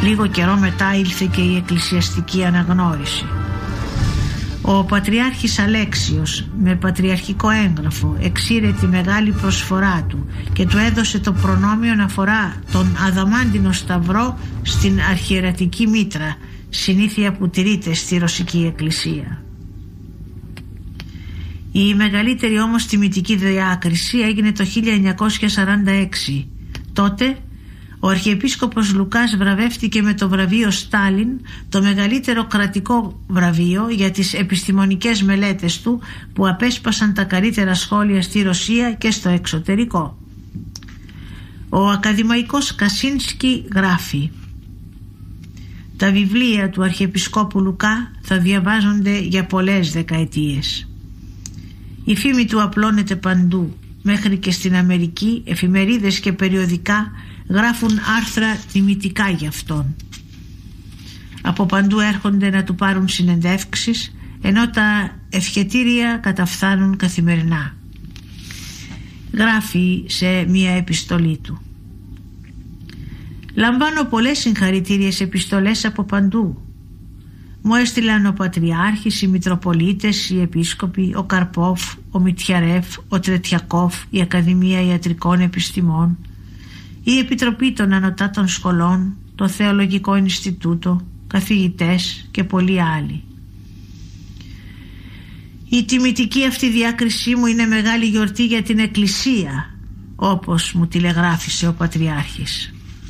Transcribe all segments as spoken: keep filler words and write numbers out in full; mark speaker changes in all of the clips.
Speaker 1: Λίγο καιρό μετά ήλθε και η εκκλησιαστική αναγνώριση. Ο Πατριάρχης Αλέξιος με πατριαρχικό έγγραφο εξήρε τη μεγάλη προσφορά του και του έδωσε το προνόμιο να φορά τον αδαμάντινο σταυρό στην αρχιερατική μήτρα, συνήθεια που τηρείται στη Ρωσική Εκκλησία. Η μεγαλύτερη όμως τιμητική διάκριση έγινε το χίλια εννιακόσια σαράντα έξι. Τότε ο Αρχιεπίσκοπος Λουκάς βραβεύτηκε με το βραβείο Στάλιν, το μεγαλύτερο κρατικό βραβείο για τις επιστημονικές μελέτες του που απέσπασαν τα καλύτερα σχόλια στη Ρωσία και στο εξωτερικό. Ο ακαδημαϊκός Κασίνσκι γράφει: «Τα βιβλία του Αρχιεπισκόπου Λουκά θα διαβάζονται για πολλές δεκαετίες. Η φήμη του απλώνεται παντού, μέχρι και στην Αμερική εφημερίδες και περιοδικά γράφουν άρθρα τιμητικά για αυτόν. Από παντού έρχονται να του πάρουν συνεντεύξεις, ενώ τα ευχετήρια καταφθάνουν καθημερινά». Γράφει σε μία επιστολή του: «Λαμβάνω πολλές συγχαρητήριες επιστολές από παντού. Μου έστειλαν ο Πατριάρχης, οι Μητροπολίτες, οι Επίσκοποι, ο Καρπόφ, ο Μιτιαρέφ, ο Τρετιακόφ, η Ακαδημία Ιατρικών Επιστημών, η Επιτροπή των Ανωτάτων Σχολών, το Θεολογικό Ινστιτούτο, καθηγητές και πολλοί άλλοι. Η τιμητική αυτή διάκρισή μου είναι μεγάλη γιορτή για την Εκκλησία, όπως μου τηλεγράφησε ο Πατριάρχης».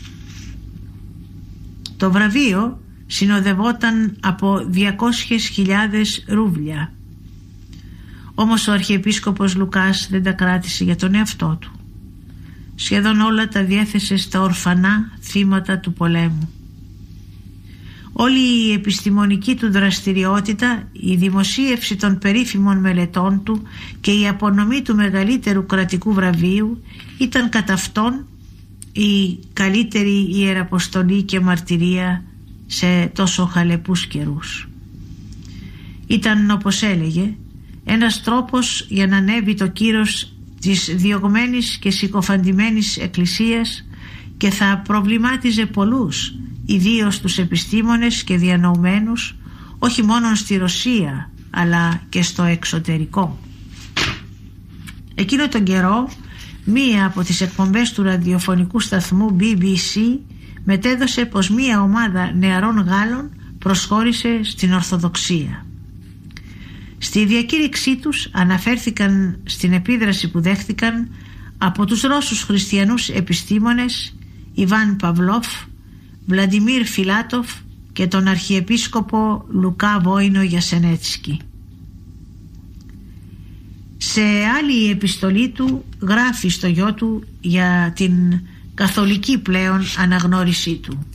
Speaker 1: Το βραβείο συνοδευόταν από διακόσιες χιλιάδες ρούβλια. Όμως ο Αρχιεπίσκοπος Λουκάς δεν τα κράτησε για τον εαυτό του. Σχεδόν όλα τα διέθεσε στα ορφανά θύματα του πολέμου. Όλη η επιστημονική του δραστηριότητα, η δημοσίευση των περίφημων μελετών του και η απονομή του μεγαλύτερου κρατικού βραβείου ήταν κατά αυτόν η καλύτερη ιεραποστολή και μαρτυρία σε τόσο χαλεπούς καιρούς. Ήταν, όπως έλεγε, ένας τρόπος για να ανέβει το κύρος της διωγμένης και συκοφαντημένης Εκκλησίας και θα προβλημάτιζε πολλούς, ιδίως τους επιστήμονες και διανοουμένους, όχι μόνο στη Ρωσία αλλά και στο εξωτερικό. Εκείνο τον καιρό μία από τις εκπομπές του ραδιοφωνικού σταθμού μπι μπι σι μετέδωσε πως μία ομάδα νεαρών Γάλλων προσχώρησε στην Ορθοδοξία. Στη διακήρυξή τους αναφέρθηκαν στην επίδραση που δέχτηκαν από τους Ρώσους χριστιανούς επιστήμονες Ιβάν Παυλόφ, Βλαντιμίρ Φιλάτοφ και τον Αρχιεπίσκοπο Λουκά Βόινο Γιασενέτσκι. Σε άλλη επιστολή του γράφει στο γιο του για την καθολική πλέον αναγνώρισή του: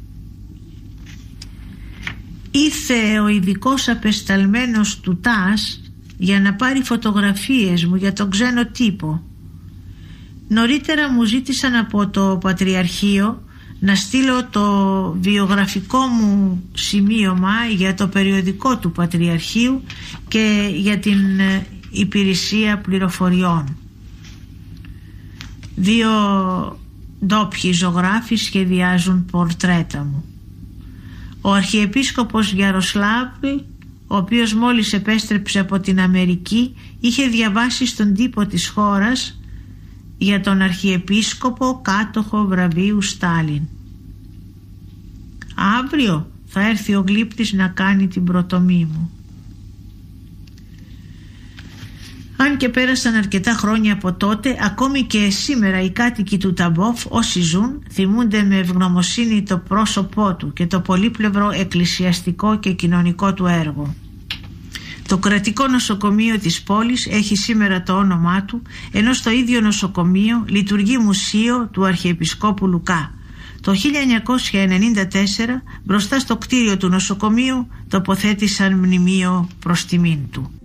Speaker 1: «Ήρθε ο ειδικός απεσταλμένος του ΤΑΣ για να πάρει φωτογραφίες μου για τον ξένο τύπο. Νωρίτερα μου ζήτησαν από το Πατριαρχείο να στείλω το βιογραφικό μου σημείωμα για το περιοδικό του Πατριαρχείου και για την υπηρεσία πληροφοριών. Δύο ντόπιοι ζωγράφοι σχεδιάζουν πορτρέτα μου. Ο Αρχιεπίσκοπος Γιαροσλάβλ, ο οποίος μόλις επέστρεψε από την Αμερική, είχε διαβάσει στον τύπο της χώρας για τον Αρχιεπίσκοπο κάτοχο βραβείου Στάλιν. Αύριο θα έρθει ο γλύπτης να κάνει την προτομή μου». Αν και πέρασαν αρκετά χρόνια από τότε, ακόμη και σήμερα οι κάτοικοι του Ταμπόφ, όσοι ζουν, θυμούνται με ευγνωμοσύνη το πρόσωπό του και το πολύπλευρο εκκλησιαστικό και κοινωνικό του έργο. Το κρατικό νοσοκομείο της πόλης έχει σήμερα το όνομά του, ενώ στο ίδιο νοσοκομείο λειτουργεί μουσείο του Αρχιεπισκόπου Λουκά. Το χίλια εννιακόσια ενενήντα τέσσερα μπροστά στο κτίριο του νοσοκομείου τοποθέτησαν μνημείο προς τιμήν του.